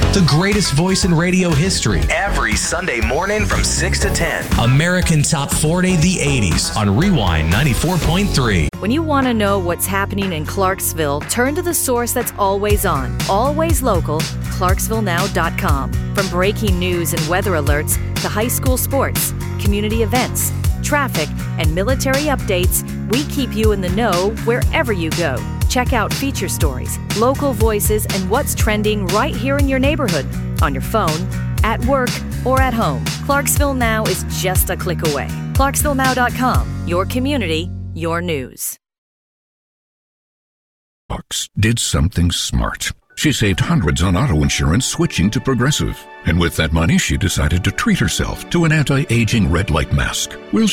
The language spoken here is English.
The greatest voice in radio history. Every Sunday morning from 6 to 10. American Top 40, the 80s on Rewind 94.3. When you want to know what's happening in Clarksville, turn to the source that's always on, always local, ClarksvilleNow.com. From breaking news and weather alerts to high school sports, community events, traffic, and military updates, we keep you in the know wherever you go. Check out feature stories, local voices, and what's trending right here in your neighborhood, on your phone, at work, or at home. Clarksville Now is just a click away. ClarksvilleNow.com, your community, your news. Fox did something smart. She saved hundreds on auto insurance switching to Progressive. And with that money, she decided to treat herself to an anti-aging red light mask. Will